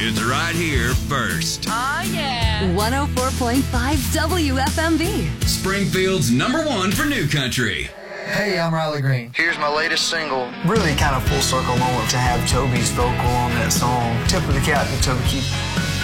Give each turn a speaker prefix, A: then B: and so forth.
A: It's right here first.
B: Oh, yeah.
C: 104.5 WFMB.
A: Springfield's #1 for new country.
D: Hey, I'm Riley Green. Here's my latest single. Really kind of full circle moment to have Toby's vocal on that song. Tip of the cap to Toby Keith.